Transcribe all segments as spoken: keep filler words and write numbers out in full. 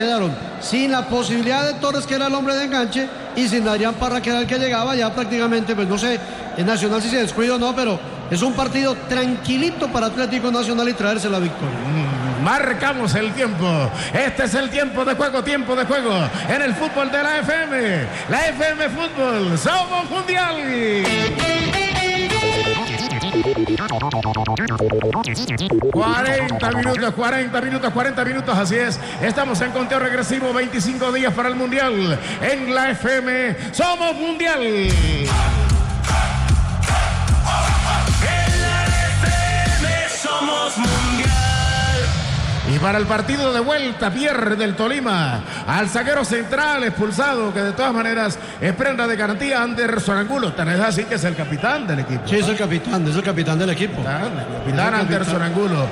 quedaron sin la posibilidad de Torres, que era el hombre de enganche, y sin Adrián Parra, que era el que llegaba. Ya prácticamente, pues no sé, en Nacional si se descuida o no, pero es un partido tranquilito para Atlético Nacional y traerse la victoria. Mm, marcamos el tiempo. Este es el tiempo de juego, tiempo de juego en el fútbol de la F M. La F M Fútbol, somos mundial. cuarenta minutos, cuarenta minutos, cuarenta minutos, así es. Estamos en conteo regresivo, veinticinco días para el mundial. En la F M, somos mundial. En la F M somos mundial. Y para el partido de vuelta pierde el Tolima al zaguero central expulsado, que de todas maneras es prenda de garantía, Anderson Angulo. Tan es así que es el capitán del equipo. Sí, es el capitán, es el capitán del equipo. Capitán, el capitán Anderson Angulo.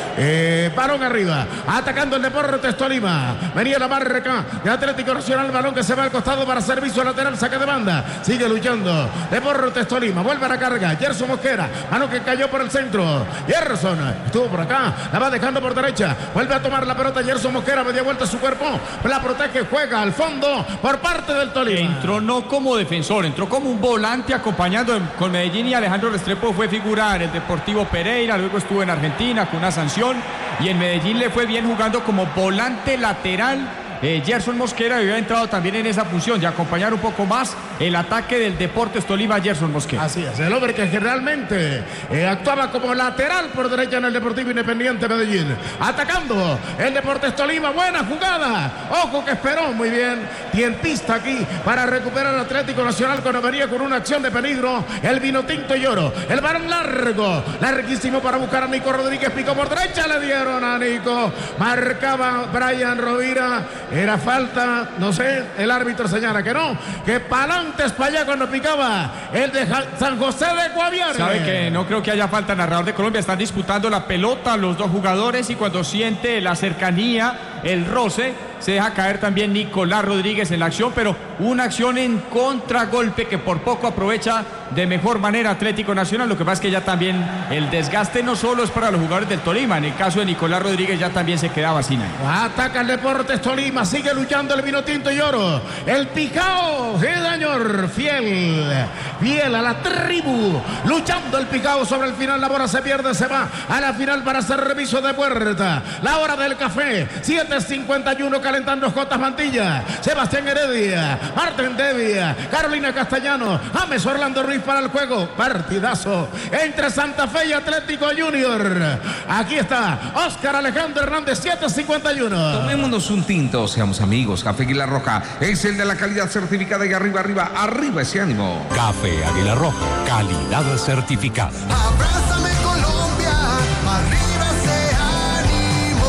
Eh, balón arriba, atacando el Deportes Tolima. Venía la marca de Atlético Nacional, balón que se va al costado para servicio lateral, saque de banda. Sigue luchando Deportes Tolima, vuelve a la carga. Gerson Mosquera, mano que cayó por el centro. Gerson estuvo por acá, la va dejando por derecha. Vuelve a tomar la pelota Gerson Mosquera, media vuelta a su cuerpo, la protege, juega al fondo por parte del Tolima. Entró no como defensor, entró como un volante acompañando con Medellín, y Alejandro Restrepo fue figurar el Deportivo Pereira, luego estuvo en Argentina con una sanción, y en Medellín le fue bien jugando como volante lateral. Eh, Gerson Mosquera había entrado también en esa función de acompañar un poco más el ataque del Deportes Tolima, Gerson Mosquera. Así es, el hombre que generalmente eh, actuaba como lateral por derecha en el Deportivo Independiente Medellín. Atacando el Deportes Tolima, buena jugada. Ojo que esperó muy bien. Tiempista aquí para recuperar Atlético Nacional cuando venía con una acción de peligro. El vino tinto y oro. El balón largo, larguísimo para buscar a Nico Rodríguez. Picó por derecha, le dieron a Nico. Marcaba Brian Rovira. Era falta, no sé, el árbitro señala que no, que para adelante es para allá cuando picaba el de San José de Guaviare. Sabe que no creo que haya falta. Narrador de Colombia, están disputando la pelota los dos jugadores, y cuando siente la cercanía, el roce, se deja caer también Nicolás Rodríguez en la acción, pero una acción en contragolpe que por poco aprovecha de mejor manera Atlético Nacional. Lo que pasa es que ya también el desgaste no solo es para los jugadores del Tolima, en el caso de Nicolás Rodríguez ya también se quedaba sin ahí. Ataca el Deportes Tolima, sigue luchando el vino tinto y oro. El Picao, sí señor, fiel, fiel a la tribu, luchando el Picao sobre el final. La bola se pierde, se va a la final para servicio de puerta. La hora del café, siete cincuenta y uno, calentando Jotas Mantilla, Sebastián Heredia, Martín Devia, Carolina Castellano, James Orlando Ruiz para el juego. Partidazo entre Santa Fe y Atlético Junior. Aquí está Oscar Alejandro Hernández, siete cincuenta y uno. Tomémonos un tinto, seamos amigos. Café Águila Roja es el de la calidad certificada, y arriba, arriba, arriba ese ánimo. Café Águila Roja, calidad certificada. Abrázame Colombia, arriba ese ánimo.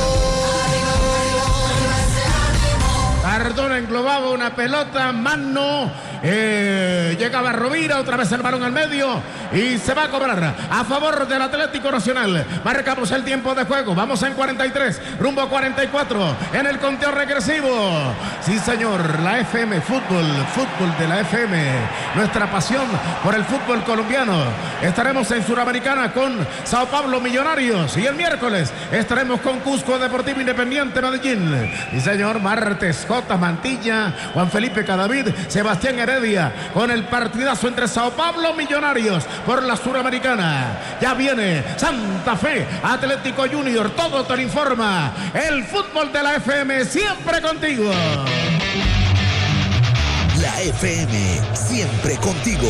Arriba ese ánimo. Cardona englobaba una pelota, mano, eh, llegaba Rovira, otra vez el balón al medio y se va a cobrar a favor del Atlético Nacional. Marcamos el tiempo de juego, vamos en cuarenta y tres, rumbo a cuarenta y cuatro en el conteo regresivo. Sí señor, la F M Fútbol, fútbol de la F M, nuestra pasión por el fútbol colombiano. Estaremos en Suramericana con Sao Paulo Millonarios, y el miércoles estaremos con Cusco Deportivo Independiente Medellín. Sí señor, martes Jotas Mantilla, Juan Felipe Cadavid, Sebastián Heredia, con el partidazo entre Sao Paulo Millonarios por la Suramericana. Ya viene Santa Fe, Atlético Junior, todo te lo informa el fútbol de la F M, siempre contigo. La F M, siempre contigo.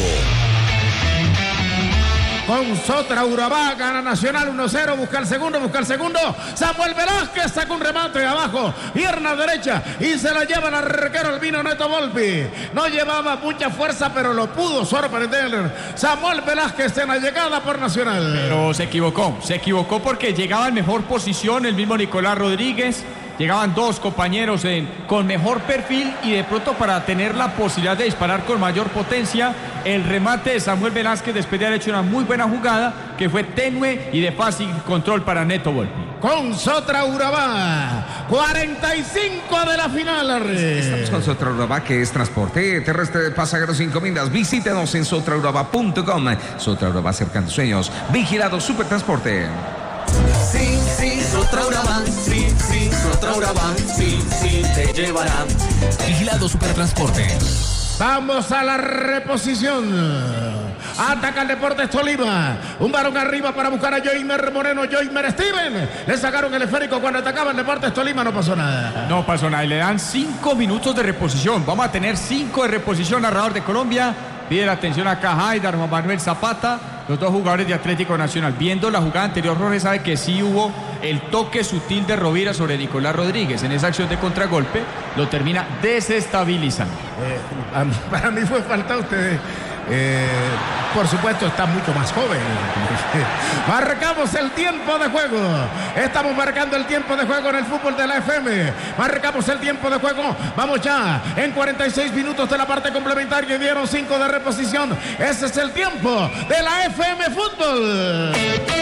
Con Sotra Urabá, gana Nacional uno cero, busca el segundo, busca el segundo. Samuel Velázquez saca un remate abajo, pierna derecha, y se la lleva el arquero, el vino Neto Volpi. No llevaba mucha fuerza, pero lo pudo sorprender Samuel Velázquez en la llegada por Nacional. Pero se equivocó, se equivocó porque llegaba en mejor posición el mismo Nicolás Rodríguez. Llegaban dos compañeros en, con mejor perfil, y de pronto, para tener la posibilidad de disparar con mayor potencia, el remate de Samuel Velázquez, después de haber hecho una muy buena jugada, que fue tenue y de fácil control para Neto Volpi. Con Sotra Urabá, cuarenta y cinco de la final. Estamos con Sotra Urabá, que es transporte terrestre de pasajeros sin encomiendas. Visítenos en sotra urabá punto com. Sotra Urabá, cercando sueños. Vigilado Supertransporte. Sí, sí, Sotra Urabá, sí, sí, Sotra Sotra Urabá, sí, sí, te llevará. Vigilado Supertransporte. Vamos a la reposición. Ataca el Deportes Tolima. Un balón arriba para buscar a Joymer Moreno. Joymer Steven. Le sacaron el esférico cuando atacaba el Deportes Tolima. No pasó nada. No pasó nada. Y le dan cinco minutos de reposición. Vamos a tener cinco de reposición. Narrador de Colombia. Pide la atención acá Haidar, Juan Manuel Zapata, los dos jugadores de Atlético Nacional. Viendo la jugada anterior, Jorge sabe que sí hubo el toque sutil de Rovira sobre Nicolás Rodríguez. En esa acción de contragolpe lo termina desestabilizando. Eh, a mí, para mí fue falta a ustedes. Eh, por supuesto está mucho más joven. Marcamos el tiempo de juego. Estamos marcando el tiempo de juego en el fútbol de la F M. Marcamos el tiempo de juego. Vamos ya en cuarenta y seis minutos de la parte complementaria y dieron cinco de reposición. Ese es el tiempo de la F M Fútbol.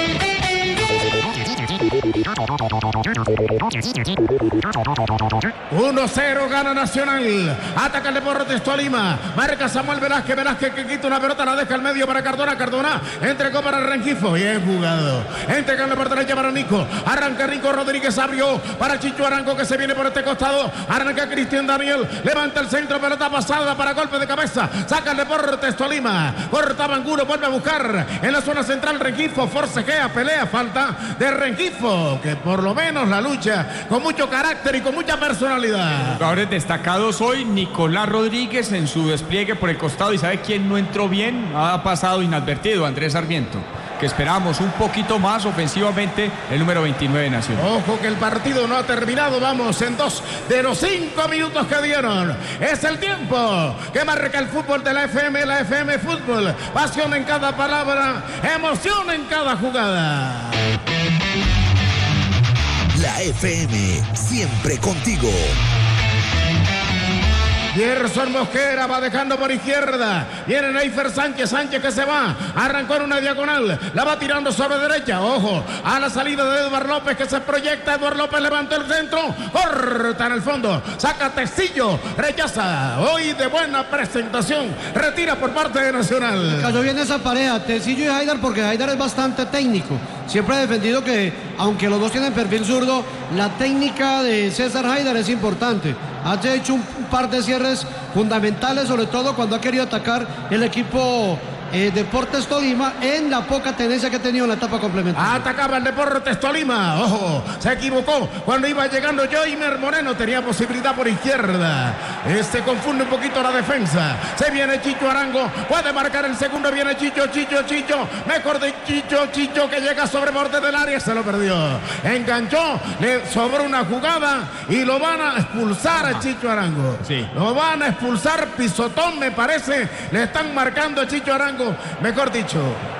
uno cero gana Nacional. Ataca el Deportes Tolima. Marca Samuel Velázquez. Velázquez que quita una pelota, la deja al medio para Cardona. Cardona entregó para Rengifo. Bien jugado. Entrega en la parte derecha para Nico. Arranca Nico Rodríguez. Abrió para Chicho Arango que se viene por este costado. Arranca Cristian Daniel. Levanta el centro. Pelota pasada para golpe de cabeza. Saca el Deportes Tolima. Corta Bangulo. Vuelve a buscar en la zona central Rengifo. Forcejea. Pelea. Falta de Rengifo. Que por lo menos la lucha con mucho carácter y con mucha personalidad. Jugadores destacados hoy, Nicolás Rodríguez en su despliegue por el costado. ¿Y sabe quién no entró bien? Ha pasado inadvertido, Andrés Sarmiento, que esperamos un poquito más ofensivamente, el número veintinueve de Nacional. Ojo que el partido no ha terminado. Vamos en dos de los cinco minutos que dieron. Es el tiempo que marca el fútbol de la F M, la F M Fútbol. Pasión en cada palabra, emoción en cada jugada. La F M, siempre contigo. Gerson Mosquera va dejando por izquierda. Viene Neifer Sánchez. Sánchez que se va. Arrancó en una diagonal. La va tirando sobre derecha. Ojo a la salida de Eduardo López que se proyecta. Eduardo López levanta el centro. Corta en el fondo. Saca Tecillo. Rechaza. Hoy de buena presentación. Retira por parte de Nacional. Cayó bien esa pareja. Tecillo y Haidar porque Haidar es bastante técnico. Siempre ha defendido que, aunque los dos tienen perfil zurdo, la técnica de César Haidar es importante. Ha hecho un par de cierres fundamentales, sobre todo cuando ha querido atacar el equipo eh, Deportes Tolima en la poca tendencia que ha tenido en la etapa complementaria. Atacaba el Deportes Tolima. Ojo, se equivocó cuando iba llegando Joymer Moreno. Tenía posibilidad por izquierda. Se confunde un poquito la defensa. Se viene Chicho Arango. Puede marcar el segundo. Viene Chicho, Chicho, Chicho. Mejor de Chicho, Chicho que llega sobre borde del área. Se lo perdió. Enganchó. Le sobró una jugada y lo van a expulsar a Chicho Arango. Sí. Lo van a expulsar. Pisotón me parece. Le están marcando a Chicho Arango. Mejor dicho,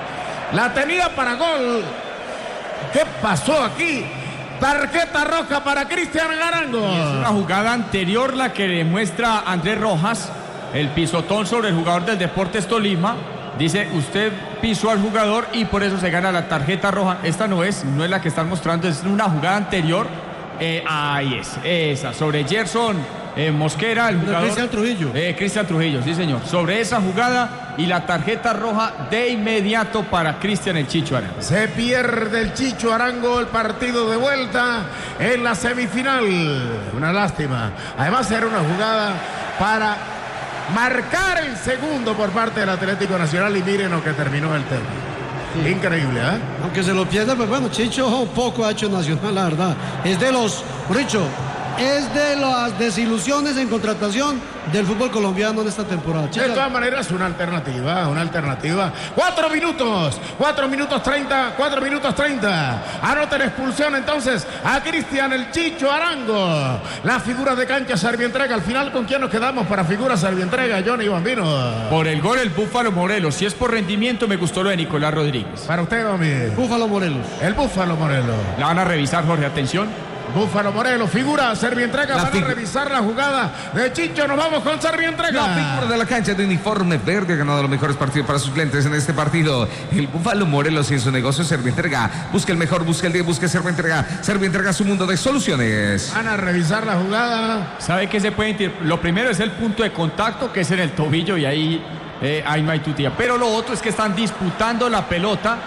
la tenía para gol. ¿Qué pasó aquí? Tarjeta roja para Cristian Arango. Es una jugada anterior la que le muestra Andrés Rojas, el pisotón sobre el jugador del Deportes Tolima. Dice, usted pisó al jugador y por eso se gana la tarjeta roja. Esta no es, no es la que están mostrando, es una jugada anterior. Eh, ahí es, esa, sobre Gerson eh, Mosquera, el jugador. Cristian Trujillo. Eh, Cristian Trujillo, sí señor. Sobre esa jugada y la tarjeta roja de inmediato para Cristian el Chicho Arango. Se pierde el Chicho Arango el partido de vuelta en la semifinal. Una lástima. Además era una jugada para marcar el segundo por parte del Atlético Nacional y miren lo que terminó el tema. Sí. Increíble, ¿eh? Aunque se lo pierda, pues bueno, Chicho poco ha hecho Nacional, la verdad. Es de los, Richo, es de las desilusiones en contratación del fútbol colombiano en esta temporada. De todas maneras, una alternativa, una alternativa. Cuatro minutos, cuatro minutos treinta, cuatro minutos treinta. Anota la expulsión entonces a Cristian el Chicho Arango. La figura de cancha Servientrega. Al final, ¿con quién nos quedamos para figura Servientrega, Johnny Bambino? Por el gol, el Búfalo Morelos. Si es por rendimiento, me gustó lo de Nicolás Rodríguez. Para usted, Bambino. Búfalo Morelos. El Búfalo Morelos. La van a revisar, Jorge, atención. Búfalo Morelos, figura Servientrega. Van a revisar la jugada de Chicho. Nos vamos con Servientrega. La figura de la cancha de uniforme verde ha ganado los mejores partidos para sus clientes en este partido. El Búfalo Morelos y en su negocio Servientrega. Busca el mejor, busca el día, busca Servientrega. Servientrega, su mundo de soluciones. Van a revisar la jugada. ¿Sabe qué se puede decir? Lo primero es el punto de contacto, que es en el tobillo, y ahí, eh, ahí no hay tutía. Pero lo otro es que están disputando la pelota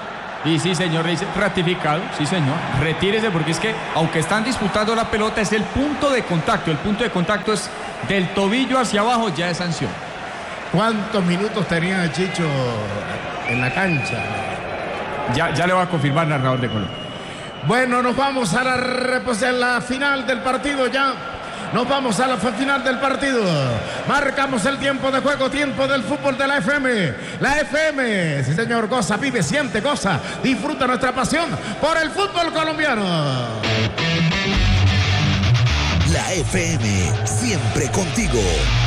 Y sí, señor, le dice ratificado, sí, señor. Retírese porque es que, aunque están disputando la pelota, es el punto de contacto. El punto de contacto es del tobillo hacia abajo, ya es sanción. ¿Cuántos minutos tenía Chicho en la cancha? Ya, ya le va a confirmar, narrador de Colombia. Bueno, nos vamos a la, repos- a la final del partido ya. Nos vamos a la final del partido. Marcamos el tiempo de juego, tiempo del fútbol de la F M. La F M, sí señor, goza, vive, siente, goza, disfruta nuestra pasión por el fútbol colombiano. La F M, siempre contigo.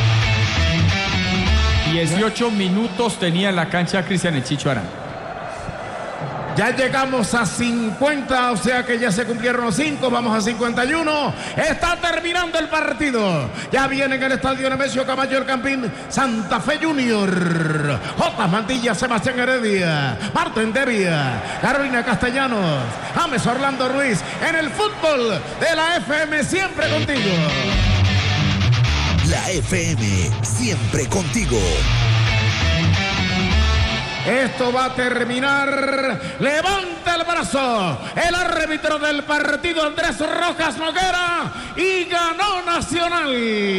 dieciocho minutos tenía en la cancha Cristian El Chicho Arango. Ya llegamos a cincuenta, o sea que ya se cumplieron los cinco, vamos a cincuenta y uno. Está terminando el partido. Ya viene en el estadio Nemesio Camacho El Campín, Santa Fe Junior. J. Mantilla, Sebastián Heredia, Martín Devia, Carolina Castellanos, James Orlando Ruiz. En el fútbol de la F M, siempre contigo. La F M, siempre contigo. Esto va a terminar. Levanta el brazo el árbitro del partido, Andrés Rojas Noguera, y ganó Nacional.